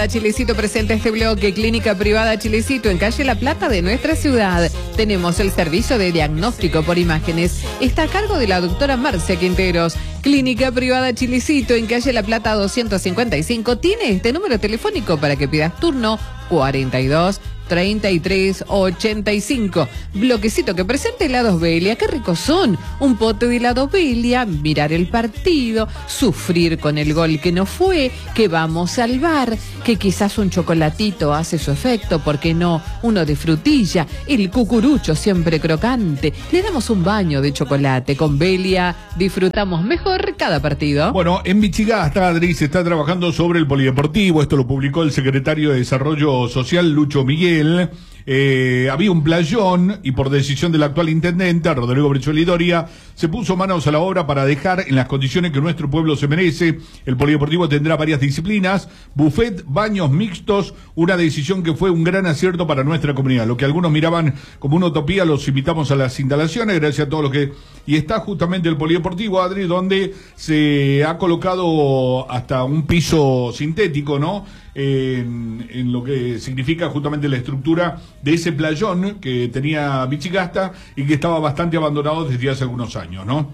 Chilecito presenta este bloque. Clínica Privada Chilecito en calle La Plata de nuestra ciudad. Tenemos el servicio de diagnóstico por imágenes. Está a cargo de la doctora Marcia Quinteros. Clínica Privada Chilecito en calle La Plata 255. Tiene este número telefónico para que pidas turno: 42-33-85. Bloquecito que presenta helados Belia. Qué ricos son. Un pote de helado Belia, mirar el partido, sufrir con el gol que no fue, que vamos a salvar, que quizás un chocolatito hace su efecto, ¿por qué no? Uno de frutilla, el cucurucho siempre crocante. Le damos un baño de chocolate. Con Belia disfrutamos mejor cada partido. Bueno, en Michigasta, Adri, se está trabajando sobre el polideportivo. Esto lo publicó el secretario de Desarrollo Social, Lucho Miguel. Había un playón y por decisión del actual intendente, Rodrigo Brizuela Doria, se puso manos a la obra para dejar en las condiciones que nuestro pueblo se merece. El polideportivo tendrá varias disciplinas, buffet, baños mixtos, una decisión que fue un gran acierto para nuestra comunidad. Lo que algunos miraban como una utopía, los invitamos a las instalaciones, gracias a todo lo que... Y está justamente el polideportivo, Adri, donde se ha colocado hasta un piso sintético, ¿no? En lo que significa justamente la estructura de ese playón que tenía Michigasta y que estaba bastante abandonado desde hace algunos años, ¿no?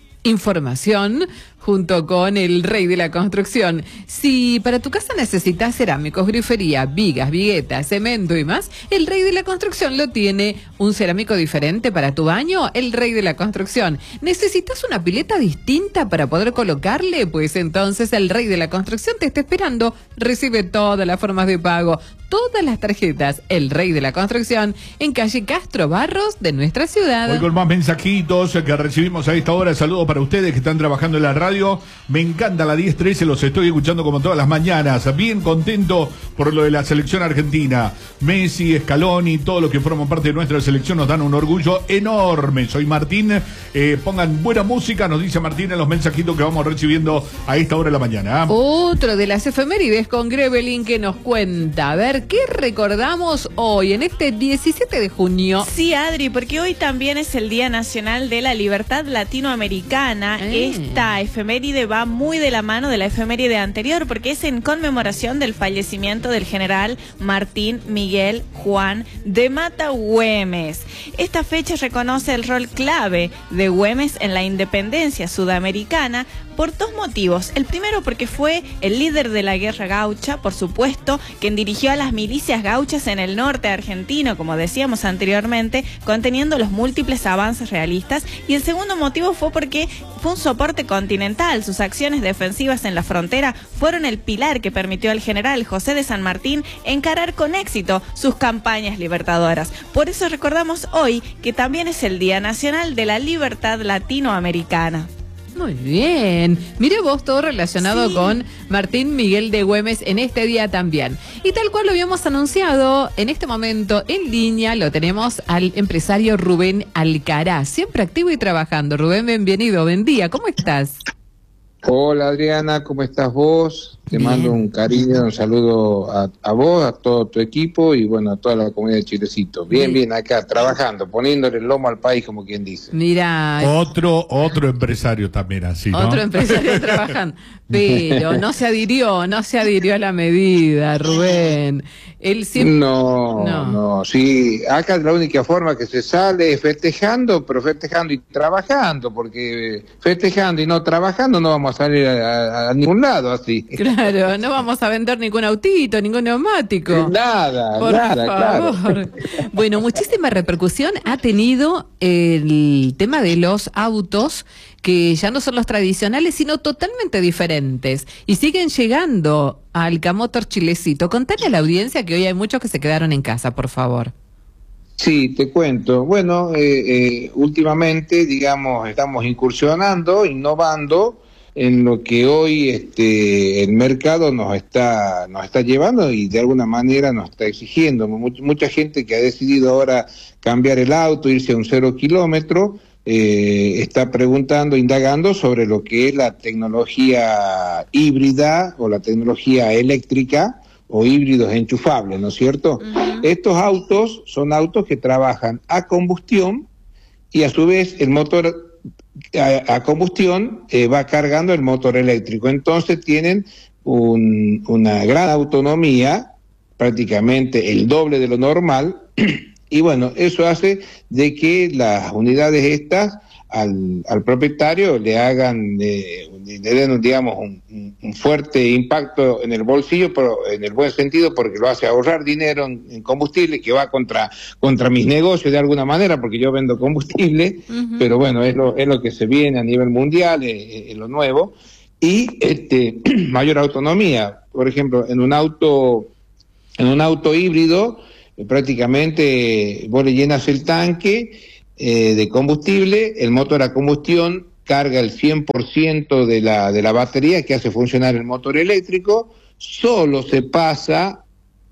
Información junto con el rey de la construcción. Si para tu casa necesitas cerámicos, grifería, vigas, viguetas, cemento y más, el rey de la construcción lo tiene. Un cerámico diferente para tu baño, el rey de la construcción. ¿Necesitas una pileta distinta para poder colocarle? Pues entonces el rey de la construcción te está esperando. Recibe todas las formas de pago, todas las tarjetas. El rey de la construcción en calle Castro Barros de nuestra ciudad. Hoy con más mensajitos que recibimos a esta hora. Saludos para ustedes que están trabajando en la radio. Me encanta la 10-13, los estoy escuchando como todas las mañanas. Bien contento por lo de la selección argentina. Messi, Scaloni, todos los que forman parte de nuestra selección nos dan un orgullo enorme. Soy Martín. Pongan buena música, nos dice Martín en los mensajitos que vamos recibiendo a esta hora de la mañana. Otro de las efemérides con Grevelin que nos cuenta. A ver, ¿qué recordamos hoy en este 17 de junio? Sí, Adri, porque hoy también es el Día Nacional de la Libertad Latinoamericana. Esta efeméride va muy de la mano de la efeméride anterior porque es en conmemoración del fallecimiento del general Martín Miguel Juan de Mata Güemes. Esta fecha reconoce el rol clave de Güemes en la independencia sudamericana por dos motivos. El primero porque fue el líder de la guerra gaucha, por supuesto, quien dirigió a las milicias gauchas en el norte argentino, como decíamos anteriormente, conteniendo los múltiples avances realistas. Y el segundo motivo fue porque fue un soporte continental. Sus acciones defensivas en la frontera fueron el pilar que permitió al general José de San Martín encarar con éxito sus campañas libertadoras. Por eso recordamos hoy que también es el Día Nacional de la Libertad Latinoamericana. Muy bien. Mire vos, todo relacionado con Martín Miguel de Güemes en este día también. Y tal cual lo habíamos anunciado, en este momento en línea lo tenemos al empresario Rubén Alcaraz, siempre activo y trabajando. Rubén, bienvenido, buen día, ¿cómo estás? Hola Adriana, ¿cómo estás vos? Te mando un cariño, un saludo a vos, a todo tu equipo y bueno, a toda la comunidad de Chilecito. Bien, acá, trabajando, poniéndole el lomo al país, como quien dice. Mira. Otro empresario también así, ¿no? Otro empresario trabajando. Pero no se adhirió a la medida, Rubén. Él siempre... No, sí, acá la única forma que se sale es festejando, pero festejando y trabajando, porque festejando y no trabajando no vamos a salir a ningún lado así. Claro, no vamos a vender ningún autito, ningún neumático. Nada, por favor. Claro. Bueno, muchísima repercusión ha tenido el tema de los autos que ya no son los tradicionales, sino totalmente diferentes. Y siguen llegando al Camotor Chilecito. Contale a la audiencia que hoy hay muchos que se quedaron en casa, por favor. Sí, te cuento. Bueno, últimamente, digamos, estamos incursionando, innovando en lo que hoy el mercado nos está llevando y de alguna manera nos está exigiendo. Mucha gente que ha decidido ahora cambiar el auto, irse a un 0 kilómetro, está preguntando, indagando sobre lo que es la tecnología híbrida o la tecnología eléctrica o híbridos enchufables, ¿no es cierto? Estos autos son autos que trabajan a combustión y a su vez el motor a combustión va cargando el motor eléctrico. Entonces tienen una gran autonomía, prácticamente el doble de lo normal, y bueno, eso hace de que las unidades estas al propietario le hagan, le den, digamos, un fuerte impacto en el bolsillo, pero en el buen sentido, porque lo hace ahorrar dinero en combustible, que va contra mis negocios de alguna manera, porque yo vendo combustible, pero bueno, es lo que se viene a nivel mundial, es lo nuevo, y mayor autonomía. Por ejemplo, en un auto híbrido, prácticamente vos le llenas el tanque de combustible, el motor a combustión carga el 100% de la batería que hace funcionar el motor eléctrico, solo se pasa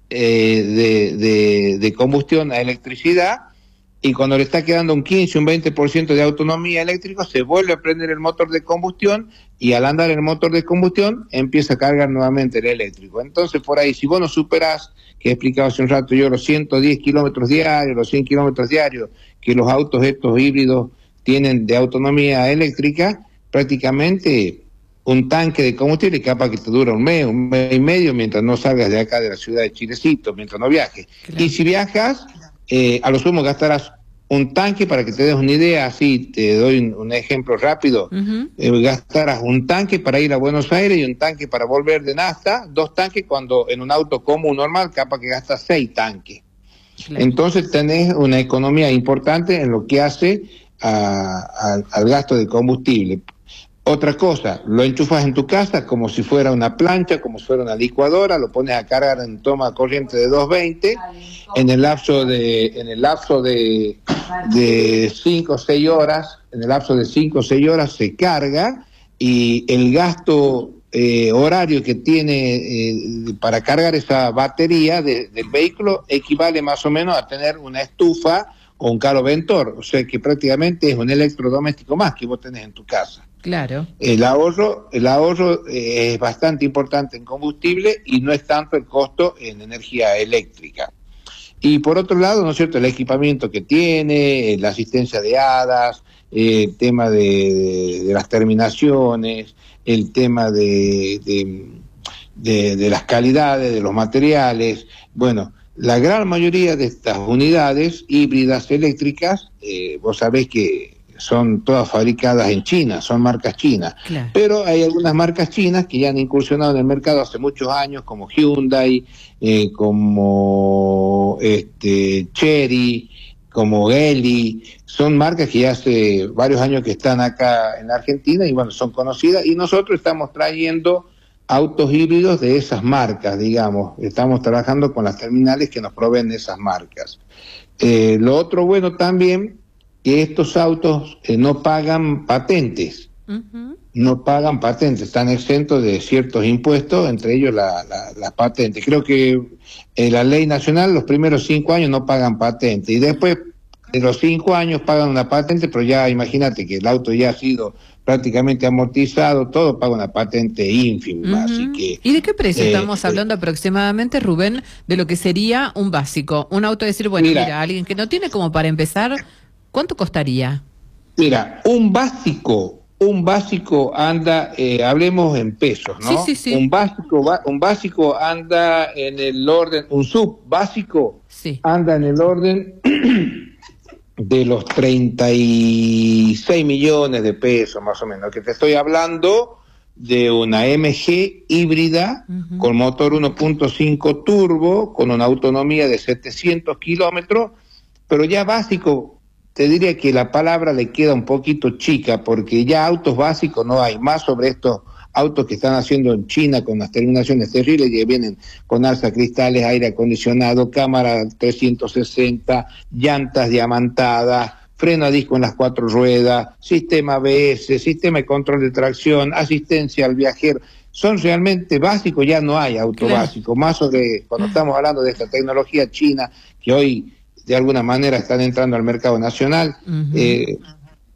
de combustión a electricidad, y cuando le está quedando un 15, un 20% de autonomía eléctrica, se vuelve a prender el motor de combustión, y al andar el motor de combustión empieza a cargar nuevamente el eléctrico. Entonces, por ahí, si vos no superás, que he explicado hace un rato yo, los 110 kilómetros diarios, los 100 kilómetros diarios que los autos estos híbridos tienen de autonomía eléctrica, prácticamente un tanque de combustible capaz que te dura un mes y medio, mientras no salgas de acá de la ciudad de Chilecito, mientras no viajes. Claro. Y si viajas, a lo sumo gastarás un tanque, para que te des una idea, así te doy un ejemplo rápido, gastarás un tanque para ir a Buenos Aires y un tanque para volver de nafta, 2 tanques, cuando en un auto común normal capaz que gastas 6 tanques. Claro. Entonces tenés una economía importante en lo que hace al gasto de combustible. Otra cosa, lo enchufas en tu casa como si fuera una plancha, como si fuera una licuadora, lo pones a cargar en toma corriente de 220, en el lapso de 5 o 6 horas, se carga, y el gasto horario que tiene para cargar esa batería del vehículo equivale más o menos a tener una estufa o un caloventor, o sea que prácticamente es un electrodoméstico más que vos tenés en tu casa. Claro. El ahorro es bastante importante en combustible, y no es tanto el costo en energía eléctrica. Y por otro lado, ¿no es cierto?, el equipamiento que tiene, la asistencia de hadas, el tema de las terminaciones, el tema de las calidades, de los materiales. Bueno, la gran mayoría de estas unidades híbridas eléctricas, vos sabés que son todas fabricadas en China, son marcas chinas. Claro. Pero hay algunas marcas chinas que ya han incursionado en el mercado hace muchos años, como Hyundai, como Chery, como Geely. Son marcas que ya hace varios años que están acá en Argentina, y bueno, son conocidas, y nosotros estamos trayendo autos híbridos de esas marcas, digamos. Estamos trabajando con las terminales que nos proveen esas marcas. Lo otro bueno también, que estos autos no pagan patentes. No pagan patentes, están exentos de ciertos impuestos, entre ellos las patentes. Creo que la ley nacional, los primeros 5 años no pagan patente, y después de los 5 años pagan una patente, pero ya imagínate que el auto ya ha sido prácticamente amortizado, todo paga una patente ínfima. Así que, ¿y de qué precio estamos hablando aproximadamente, Rubén, de lo que sería un básico? Un auto, decir, bueno, mira, alguien que no tiene como para empezar, ¿cuánto costaría? Mira, un básico anda, hablemos en pesos, ¿no? Sí. Un básico anda en el orden, un subbásico anda en el orden de los 36 millones de pesos, más o menos, que te estoy hablando de una MG híbrida con motor 1.5 turbo, con una autonomía de 700 kilómetros, pero ya básico, te diría que la palabra le queda un poquito chica, porque ya autos básicos no hay, más sobre estos autos que están haciendo en China con las terminaciones terribles, que vienen con alza cristales, aire acondicionado, cámara 360, llantas diamantadas, freno a disco en las 4 ruedas, sistema ABS, sistema de control de tracción, asistencia al viajero. Son realmente básicos, ya no hay auto básico, más sobre cuando estamos hablando de esta tecnología china que hoy de alguna manera están entrando al mercado nacional.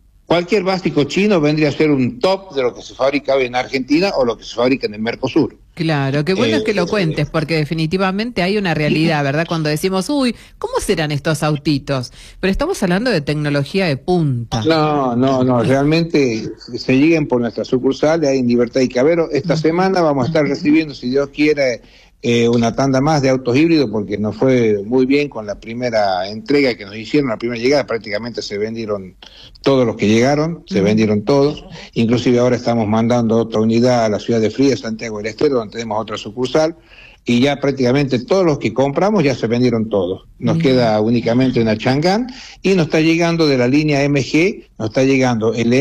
Cualquier básico chino vendría a ser un top de lo que se fabrica hoy en Argentina o lo que se fabrica en el Mercosur. Claro, qué bueno es que lo cuentes, porque definitivamente hay una realidad, ¿verdad? Cuando decimos, uy, ¿cómo serán estos autitos? Pero estamos hablando de tecnología de punta. No, realmente se lleguen por nuestra sucursal, hay en Libertad y Cabero. Esta semana vamos a estar recibiendo, si Dios quiere, una tanda más de autos híbridos, porque nos fue muy bien con la primera entrega que nos hicieron, la primera llegada. Prácticamente se vendieron todos los que llegaron, se vendieron todos. Inclusive ahora estamos mandando otra unidad a la ciudad de Fría, Santiago del Estero, donde tenemos otra sucursal, y ya prácticamente todos los que compramos ya se vendieron todos. Nos queda únicamente una Chang'an, y nos está llegando de la línea MG, nos está llegando el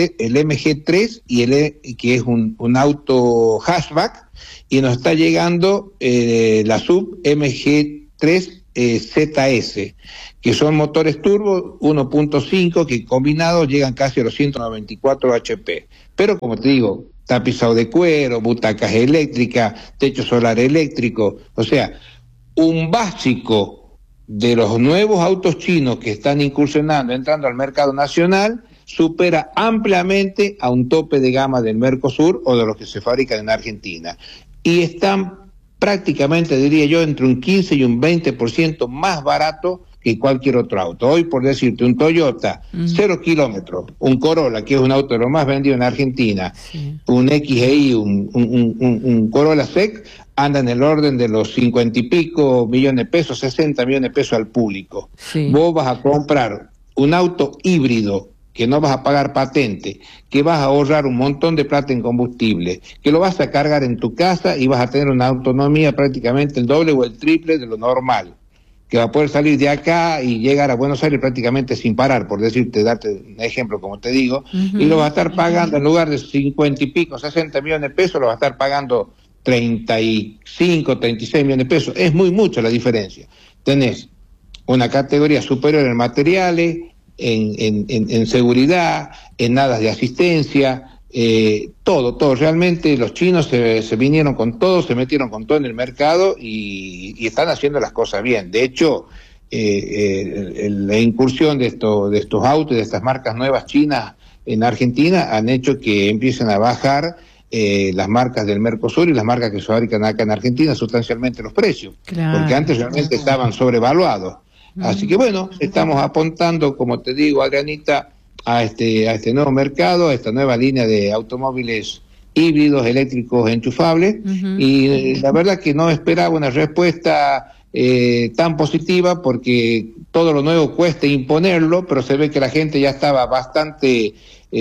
MG3 y que es un auto hatchback, y nos está llegando la sub MG3 ZS, que son motores turbo 1.5 que combinados llegan casi a los 194 HP. Pero como te digo, tapizado de cuero, butacas eléctricas, techo solar eléctrico, o sea, un básico de los nuevos autos chinos que están incursionando, entrando al mercado nacional, supera ampliamente a un tope de gama del Mercosur o de los que se fabrican en Argentina. Y están prácticamente, diría yo, entre un 15 y un 20% más barato que cualquier otro auto. Hoy, por decirte, un Toyota, 0 kilómetros, un Corolla, que es un auto de los más vendidos en Argentina, un XEI, un Corolla SEC, anda en el orden de los 50 y pico millones de pesos, 60 millones de pesos al público. Vos vas a comprar un auto híbrido, que no vas a pagar patente, que vas a ahorrar un montón de plata en combustible, que lo vas a cargar en tu casa y vas a tener una autonomía prácticamente el doble o el triple de lo normal, que va a poder salir de acá y llegar a Buenos Aires prácticamente sin parar, por decirte, darte un ejemplo como te digo, y lo vas a estar pagando en lugar de 50 y pico, 60 millones de pesos, lo vas a estar pagando 35, 36 millones de pesos. Es muy mucho la diferencia. Tenés una categoría superior en materiales, en seguridad, en nadas de asistencia, todo. Realmente los chinos se vinieron con todo, se metieron con todo en el mercado y están haciendo las cosas bien. De hecho, la incursión de estos autos, de estas marcas nuevas chinas en Argentina, han hecho que empiecen a bajar las marcas del Mercosur y las marcas que se fabrican acá en Argentina sustancialmente los precios, porque antes realmente estaban sobrevaluados. Así que bueno, estamos apuntando, como te digo, Adrianita, a este nuevo mercado, a esta nueva línea de automóviles híbridos, eléctricos, enchufables, y la verdad que no esperaba una respuesta tan positiva, porque todo lo nuevo cuesta imponerlo, pero se ve que la gente ya estaba bastante,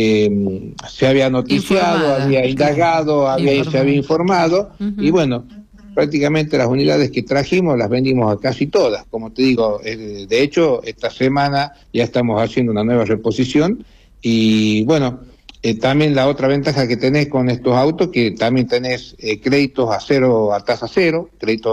se había noticiado, había indagado, se había informado, y bueno, prácticamente las unidades que trajimos las vendimos a casi todas. Como te digo, de hecho, esta semana ya estamos haciendo una nueva reposición. Y bueno, también la otra ventaja que tenés con estos autos, que también tenés créditos a tasa cero,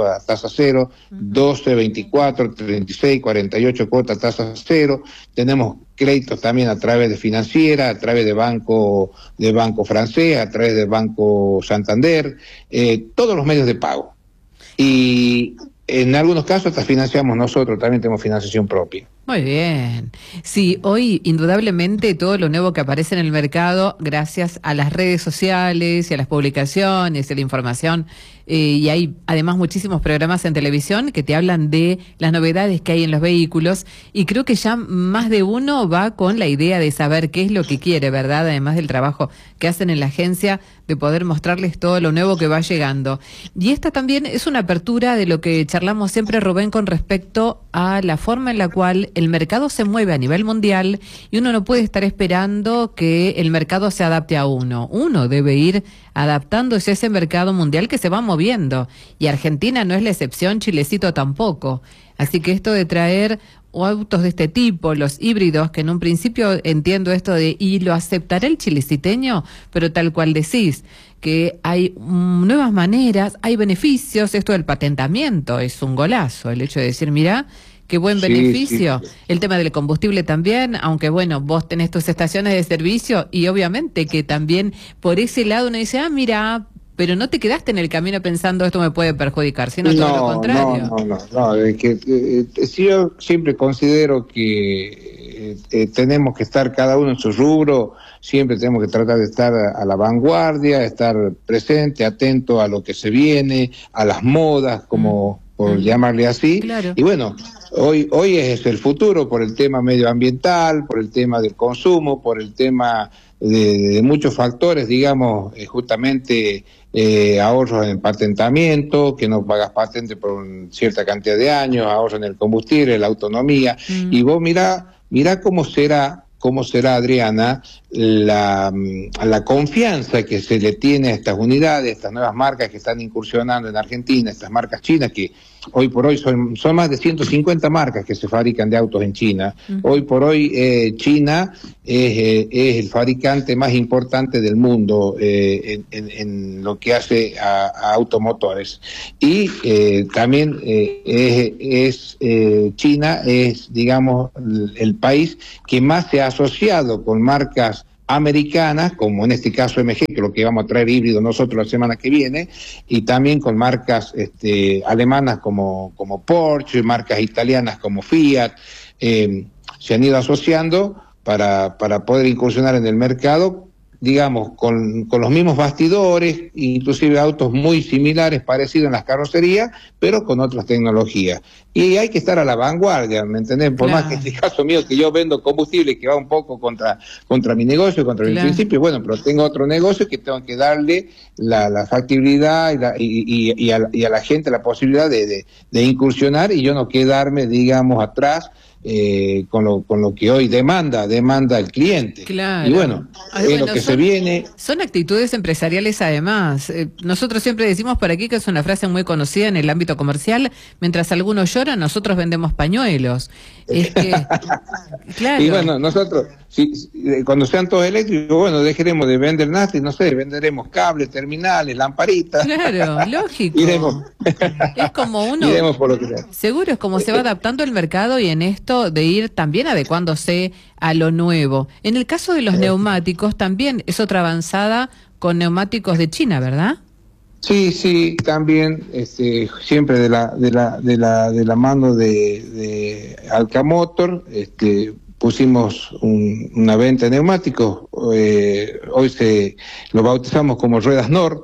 12, 24, 36, 48 cuotas a tasa cero. Tenemos créditos también a través de financiera, a través de banco francés, a través de Banco Santander, todos los medios de pago. Y en algunos casos hasta financiamos nosotros, también tenemos financiación propia. Muy bien. Sí, hoy indudablemente todo lo nuevo que aparece en el mercado, gracias a las redes sociales y a las publicaciones y a la información, y hay además muchísimos programas en televisión que te hablan de las novedades que hay en los vehículos, y creo que ya más de uno va con la idea de saber qué es lo que quiere, ¿verdad? Además del trabajo que hacen en la agencia de poder mostrarles todo lo nuevo que va llegando. Y esta también es una apertura de lo que charlamos siempre, Rubén, con respecto a la forma en la cual el mercado se mueve a nivel mundial, y uno no puede estar esperando que el mercado se adapte a uno. Uno debe ir adaptándose a ese mercado mundial que se va moviendo. Y Argentina no es la excepción, Chilecito tampoco. Así que esto de traer autos de este tipo, los híbridos, que en un principio entiendo esto de, y lo aceptará el chileciteño, pero tal cual decís, que hay nuevas maneras, hay beneficios. Esto del patentamiento es un golazo, el hecho de decir, mira, qué buen beneficio. Sí. El tema del combustible también, aunque bueno, vos tenés tus estaciones de servicio, y obviamente que también por ese lado uno dice, mira, pero no te quedaste en el camino pensando esto me puede perjudicar, sino todo lo contrario. No, es que yo siempre considero que tenemos que estar cada uno en su rubro, siempre tenemos que tratar de estar a la vanguardia, estar presente, atento a lo que se viene, a las modas, como por llamarle así. Claro. Y bueno, hoy es el futuro por el tema medioambiental, por el tema del consumo, por el tema de muchos factores, digamos, justamente ahorros en patentamiento, que no pagas patente por cierta cantidad de años, ahorro en el combustible, la autonomía. Y vos mirá cómo será, Adriana, la confianza que se le tiene a estas unidades, estas nuevas marcas que están incursionando en Argentina, estas marcas chinas que hoy por hoy son más de 150 marcas que se fabrican de autos en China. Hoy por hoy China es el fabricante más importante del mundo en lo que hace a automotores. Y también China es, digamos, el país que más se ha asociado con marcas americanas, como en este caso MG, que es lo que vamos a traer híbrido nosotros la semana que viene, y también con marcas alemanas como Porsche, marcas italianas como Fiat, se han ido asociando para poder incursionar en el mercado, digamos, con los mismos bastidores, inclusive autos muy similares, parecidos en las carrocerías, pero con otras tecnologías. Y hay que estar a la vanguardia, ¿me entendés? Por más que en este caso mío, que yo vendo combustible, que va un poco contra mi negocio, contra mi principio, bueno, pero tengo otro negocio que tengo que darle la factibilidad y a la gente la posibilidad de incursionar y yo no quedarme, digamos, atrás, con lo que hoy demanda el cliente. Claro. Y bueno, es lo que se viene. Son actitudes empresariales además. Nosotros siempre decimos por aquí que es una frase muy conocida en el ámbito comercial: mientras algunos lloran, nosotros vendemos pañuelos. Es que, claro. Y bueno, nosotros, cuando sean todos eléctricos, bueno, dejaremos de vender nada, no sé, venderemos cables, terminales, lamparitas. Claro, lógico. Es como uno. Iremos por lo que sea. Seguro, es como se va adaptando el mercado y en esto de ir también adecuándose a lo nuevo. En el caso de los neumáticos también es otra avanzada con neumáticos de China, ¿verdad? Sí, también siempre de la mano de Alcamotor, pusimos una venta de neumáticos, hoy lo bautizamos como Ruedas Nord.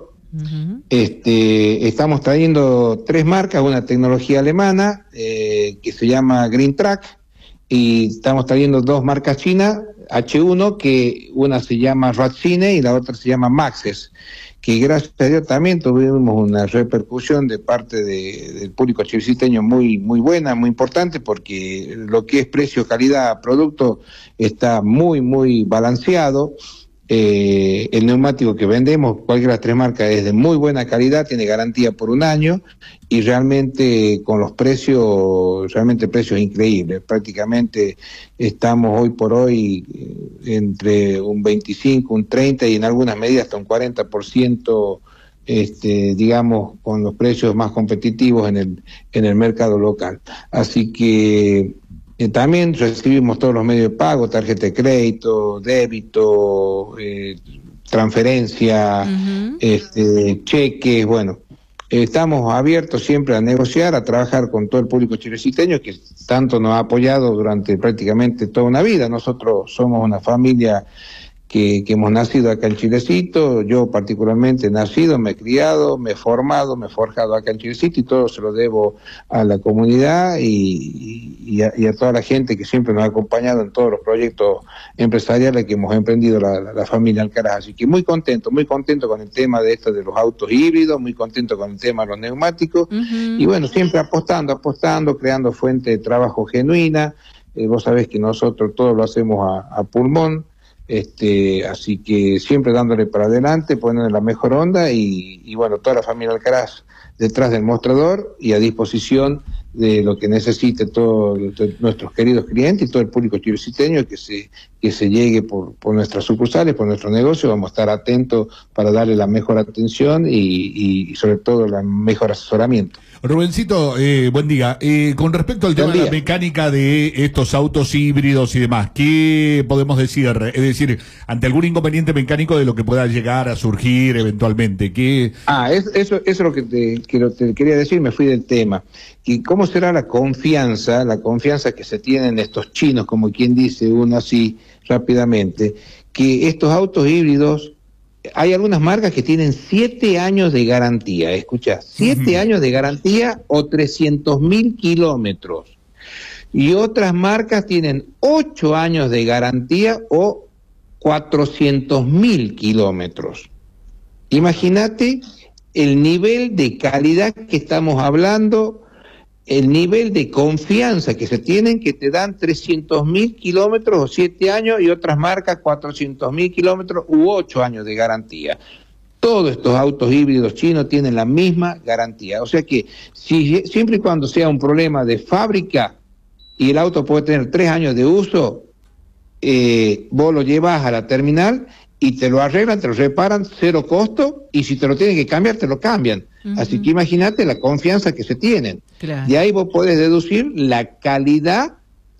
Estamos trayendo 3 marcas, una tecnología alemana que se llama Green Track, y estamos trayendo 2 marcas chinas, H1, que una se llama Racine y la otra se llama Maxes, que gracias a Dios también tuvimos una repercusión de parte del público chilciteño muy buena, muy importante, porque lo que es precio, calidad, producto está muy balanceado. El neumático que vendemos, cualquiera de las 3 marcas, es de muy buena calidad, tiene garantía por 1 año y realmente con los precios increíbles. Prácticamente estamos hoy por hoy entre un 25, un 30 y en algunas medidas hasta un 40%, digamos, con los precios más competitivos en el mercado local. Así que también recibimos todos los medios de pago, tarjeta de crédito, débito, transferencia, cheques, bueno. Estamos abiertos siempre a negociar, a trabajar con todo el público chileciteño que tanto nos ha apoyado durante prácticamente toda una vida. Nosotros somos una familia que hemos nacido acá en Chilecito, yo particularmente he nacido, me he criado, me he formado, me he forjado acá en Chilecito y todo se lo debo a la comunidad y a toda la gente que siempre nos ha acompañado en todos los proyectos empresariales que hemos emprendido la familia Alcaraz. Así que muy contento con el tema de los autos híbridos, muy contento con el tema de los neumáticos y bueno, siempre apostando, creando fuente de trabajo genuina. Vos sabés que nosotros todo lo hacemos a pulmón. Así que siempre dándole para adelante, poniendo la mejor onda y bueno, toda la familia Alcaraz detrás del mostrador y a disposición de lo que necesite todos nuestros queridos clientes y todo el público chileciteño que se llegue por nuestras sucursales, por nuestro negocio. Vamos a estar atentos para darle la mejor atención y sobre todo el mejor asesoramiento. Rubencito, buen día. Con respecto al tema de la mecánica de estos autos híbridos y demás, ¿qué podemos decir? Es decir, ante algún inconveniente mecánico de lo que pueda llegar a surgir eventualmente. ¿Qué? Eso es lo que te quería decir, me fui del tema. ¿Y cómo será la confianza que se tienen estos chinos, como quien dice uno así rápidamente, que estos autos híbridos, hay algunas marcas que tienen 7 años de garantía, escuchá, 7 años de garantía o 300.000 kilómetros. Y otras marcas tienen 8 años de garantía o 400.000 kilómetros. Imagínate el nivel de calidad que estamos hablando, el nivel de confianza que se tienen, que te dan 300.000 kilómetros o 7 años, y otras marcas 400.000 kilómetros u 8 años de garantía. Todos estos autos híbridos chinos tienen la misma garantía. O sea que siempre y cuando sea un problema de fábrica y el auto puede tener 3 años de uso, vos lo llevas a la terminal y te lo arreglan, te lo reparan, 0 costo, y si te lo tienen que cambiar, te lo cambian. Así que imagínate la confianza que se tienen. Claro. De ahí vos podés deducir la calidad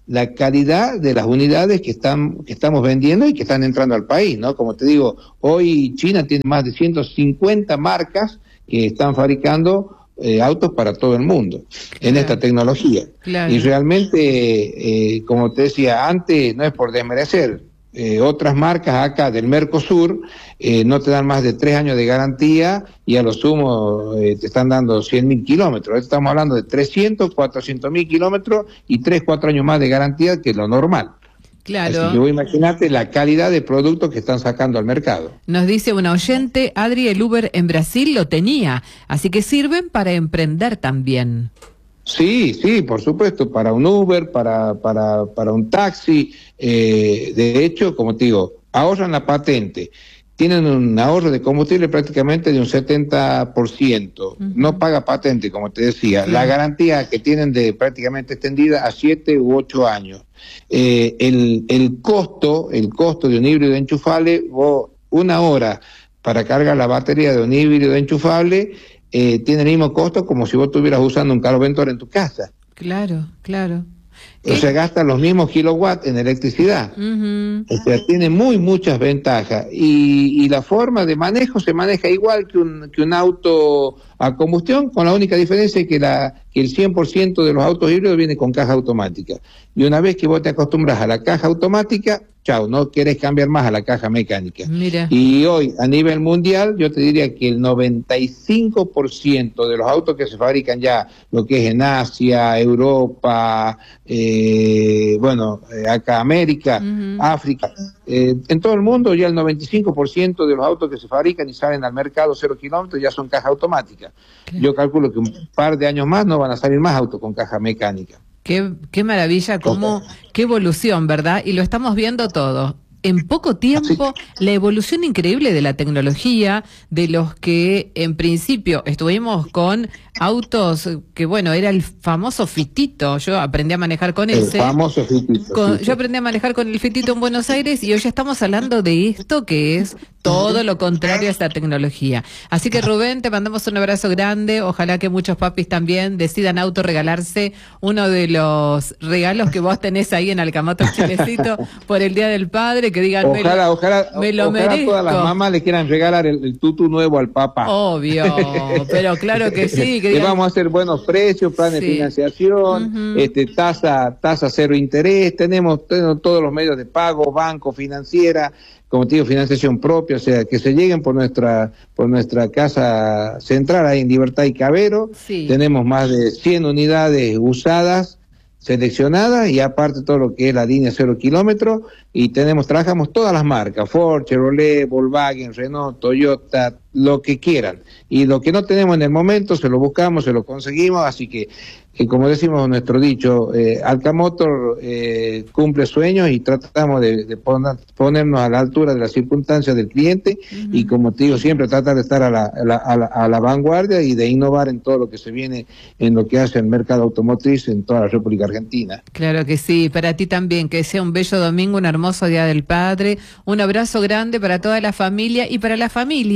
de las unidades que estamos vendiendo y que están entrando al país, ¿no? Como te digo, hoy China tiene más de 150 marcas que están fabricando autos para todo el mundo, en esta tecnología. Claro. Y realmente, como te decía antes, no es por desmerecer, otras marcas acá del Mercosur no te dan más de 3 años de garantía y a lo sumo te están dando 100.000 kilómetros. Estamos hablando de 300, 400.000 kilómetros y 3, 4 años más de garantía que lo normal. Claro. Así que vos imaginate la calidad de productos que están sacando al mercado. Nos dice una oyente, Adri, el Uber en Brasil lo tenía, así que sirven para emprender también. Sí, por supuesto, para un Uber, para un taxi. De hecho, como te digo, ahorran la patente. Tienen un ahorro de combustible prácticamente de un 70%. No paga patente, como te decía. La garantía que tienen de prácticamente extendida a 7 u 8 años. El costo de un híbrido enchufable, vos, 1 hora para cargar la batería de un híbrido enchufable, tiene el mismo costo como si vos estuvieras usando un cargador en tu casa. Claro. O sea, gasta los mismos kilowatts en electricidad. O sea, tiene muchas ventajas. Y la forma de manejo se maneja igual que un auto a combustión, con la única diferencia que el 100% de los autos híbridos viene con caja automática. Y una vez que vos te acostumbras a la caja automática, chao, no querés cambiar más a la caja mecánica. Mira. Y hoy, a nivel mundial, yo te diría que el 95% de los autos que se fabrican ya, lo que es en Asia, Europa, acá América, África, en todo el mundo ya el 95% de los autos que se fabrican y salen al mercado 0 kilómetros ya son caja automática. Claro. Yo calculo que un par de años más no van a salir más autos con caja mecánica. Qué maravilla, qué evolución, ¿verdad? Y lo estamos viendo todo. En poco tiempo, la evolución increíble de la tecnología, de los que en principio estuvimos con autos que, bueno, era el famoso Fitito. Yo aprendí a manejar con ese. El famoso Fitito. Yo aprendí a manejar con el Fitito en Buenos Aires y hoy ya estamos hablando de esto que es todo lo contrario a esta tecnología. Así que, Rubén, te mandamos un abrazo grande. Ojalá que muchos papis también decidan autorregalarse uno de los regalos que vos tenés ahí en Alcamoto Chilecito por el Día del Padre, que digan, ojalá me lo merezco. Todas las mamás le quieran regalar el tutu nuevo al papá. Obvio, pero claro que sí. Le vamos a hacer buenos precios, plan de financiación, tasa cero interés, tenemos todos los medios de pago, banco, financiera, como te digo, financiación propia, o sea, que se lleguen por nuestra casa central ahí en Libertad y Cavero. Sí. Tenemos más de 100 unidades usadas, seleccionadas, y aparte todo lo que es la línea 0 kilómetros, y trabajamos todas las marcas, Ford, Chevrolet, Volkswagen, Renault, Toyota, lo que quieran, y lo que no tenemos en el momento se lo buscamos, se lo conseguimos, así que como decimos nuestro dicho, Alcamotor cumple sueños y tratamos de ponernos a la altura de las circunstancias del cliente, y como te digo, siempre tratar de estar a la vanguardia y de innovar en todo lo que se viene en lo que hace el mercado automotriz en toda la República Argentina. Claro que sí, para ti también, que sea un bello domingo, un hermoso Día del Padre, un abrazo grande para toda la familia y para la familia que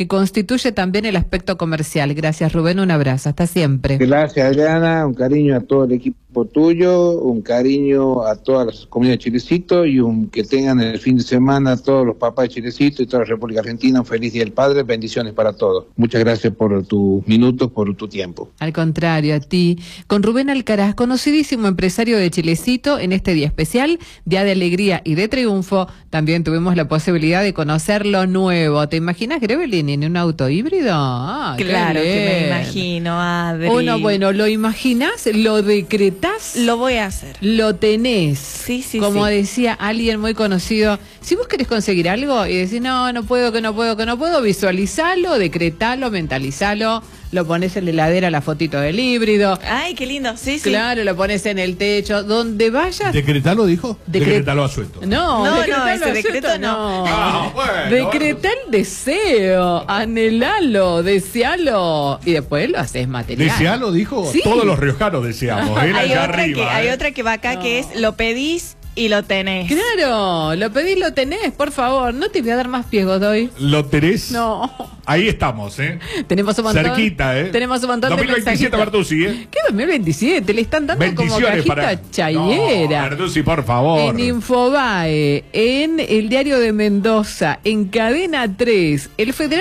que constituye también el aspecto comercial. Gracias, Rubén, un abrazo, hasta siempre. Gracias, Adriana, un cariño a todo el equipo tuyo, un cariño a todas las comunidades de Chilecito y que tengan el fin de semana todos los papás de Chilecito y toda la República Argentina un feliz Día del Padre, bendiciones para todos. Muchas gracias por tus minutos, por tu tiempo. Al contrario, a ti. Con Rubén Alcaraz, conocidísimo empresario de Chilecito, en este día especial, día de alegría y de triunfo, también tuvimos la posibilidad de conocer lo nuevo. ¿Te imaginas, Grevelin, en un auto híbrido? Ah, claro que me imagino, Adri. Bueno, ¿lo imaginas? ¿Lo decretás? Lo voy a hacer. Lo tenés. Sí. Como decía alguien muy conocido, si vos querés conseguir algo y decís, no puedo, visualizalo, decretalo, mentalizalo, lo pones en la heladera, la fotito del híbrido. Ay, qué lindo, sí. Claro, lo pones en el techo, donde vayas. ¿Decretalo dijo? Decretalo a suelto. No, ese decreto no. Bueno, Decretá el deseo, anhelalo, desealo y después lo haces material. ¿Desealo dijo? Sí. Todos los riojanos deseamos. Hay otra que va acá que es lo pedís y lo tenés. Claro, lo pedís, lo tenés, por favor. No te voy a dar más pies, Godoy. ¿Lo tenés? No. Ahí estamos, ¿eh? Tenemos un montón. Cerquita, ¿eh? Tenemos un montón 2027, de Bertuzzi, ¿eh? ¿Qué 2027? Le están dando como cajita chayera. No, Bertuzzi, por favor. En Infobae, en el Diario de Mendoza, en Cadena 3, el Federal